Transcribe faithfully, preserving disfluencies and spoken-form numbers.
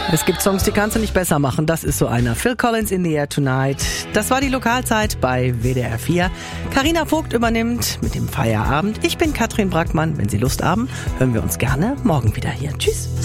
Es gibt Songs, die kannst du nicht besser machen. Das ist so einer. Phil Collins, In the Air Tonight. Das war die Lokalzeit bei W D R vier. Carina Vogt übernimmt mit dem Feierabend. Ich bin Katrin Brackmann. Wenn Sie Lust haben, hören wir uns gerne morgen wieder hier. Tschüss.